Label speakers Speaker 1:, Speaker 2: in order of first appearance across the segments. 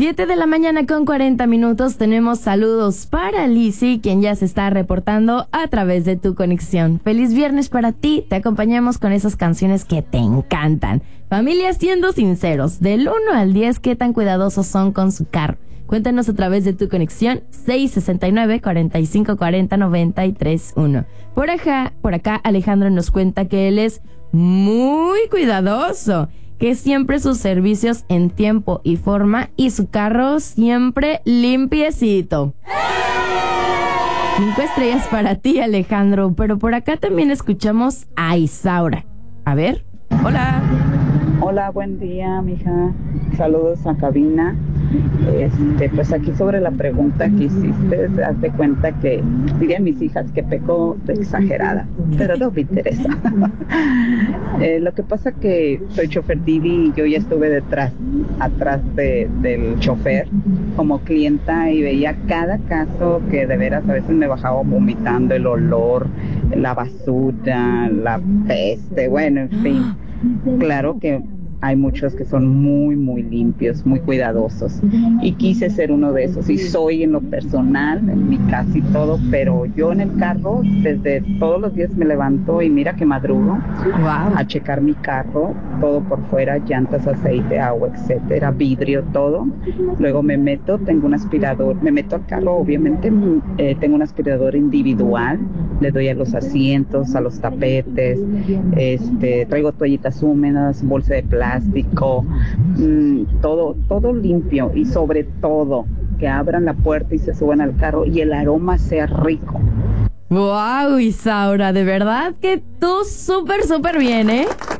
Speaker 1: 7:40 tenemos saludos para Lizzy, quien ya se está reportando a través de Tu Conexión. Feliz viernes para ti, te acompañamos con esas canciones que te encantan. Familia, siendo sinceros, del 1 al 10, ¿qué tan cuidadosos son con su carro? Cuéntanos a través de Tu Conexión, 669-4540-931. Por acá Alejandro nos cuenta que él es muy cuidadoso, que siempre sus servicios en tiempo y forma y su carro siempre limpiecito. 5 estrellas para ti, Alejandro. Pero por acá también escuchamos a Isaura. A ver, hola.
Speaker 2: Hola, buen día, mija. Saludos a cabina. Pues aquí sobre la pregunta que hiciste, hazte cuenta que dirían mis hijas que peco de exagerada, pero no me interesa. Lo que pasa que soy chofer Didi y yo ya estuve atrás del chofer como clienta y veía cada caso que de veras a veces me bajaba vomitando, el olor, la basura, la peste, bueno, en fin. Claro que hay muchos que son muy, muy limpios, muy cuidadosos. Y quise ser uno de esos. Y soy en lo personal, en mi casa y todo, pero yo en el carro, desde todos los días me levanto y mira que madrugo a checar mi carro, todo por fuera, llantas, aceite, agua, etcétera, vidrio, todo. Luego me meto, tengo un aspirador, me meto al carro, obviamente, tengo un aspirador individual, le doy a los asientos, a los tapetes, traigo toallitas húmedas, bolsa de plástico, todo limpio, y sobre todo que abran la puerta y se suban al carro y el aroma sea rico.
Speaker 1: Wow, Isaura, de verdad que tú súper bien,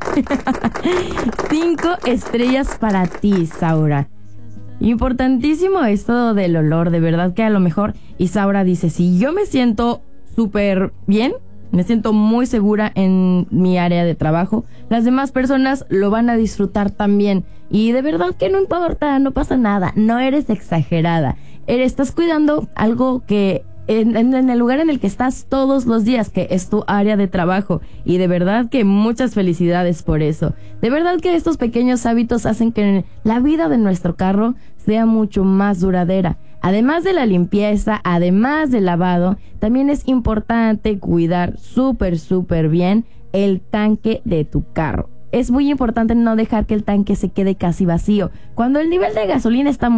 Speaker 1: 5 estrellas para ti, Isaura. Importantísimo esto del olor, de verdad que a lo mejor Isaura dice, si yo me siento súper bien, me siento muy segura en mi área de trabajo, las demás personas lo van a disfrutar también. Y de verdad que no importa, no pasa nada, no eres exagerada. Estás cuidando algo que en el lugar en el que estás todos los días, que es tu área de trabajo. Y de verdad que muchas felicidades por eso. De verdad que estos pequeños hábitos hacen que la vida de nuestro carro sea mucho más duradera. Además de la limpieza, además del lavado, también es importante cuidar súper bien el tanque de tu carro. Es muy importante no dejar que el tanque se quede casi vacío. Cuando el nivel de gasolina está